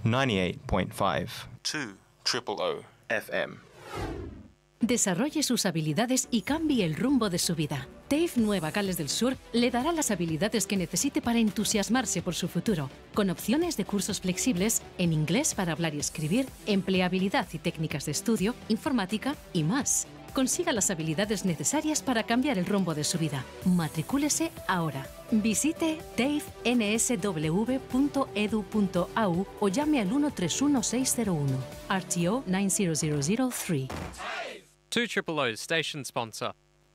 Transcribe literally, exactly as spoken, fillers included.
ninety-eight point five. two triple O F M. Desarrolle sus habilidades y cambie el rumbo de su vida. T A F E Nueva Gales del Sur le dará las habilidades que necesite para entusiasmarse por su futuro, con opciones de cursos flexibles en inglés para hablar y escribir, empleabilidad y técnicas de estudio, informática y más. Consiga las habilidades necesarias para cambiar el rumbo de su vida. Matricúlese ahora. Visite tafensw punto edu punto a u o llame al uno tres uno seis cero uno. R T O nine zero zero zero three. two triple O's station sponsor.